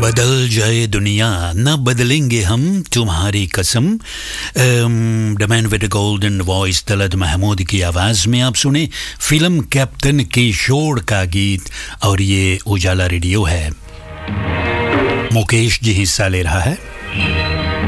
बदल जाए दुनिया न बदलेंगे हम तुम्हारी कसम। द मैन विद द गोल्डन वॉइस तलत महमूद की आवाज़ में आप सुने फिल्म कैप्टन किशोर का गीत। और ये उजाला रेडियो है, मुकेश जी हिस्सा ले रहा है।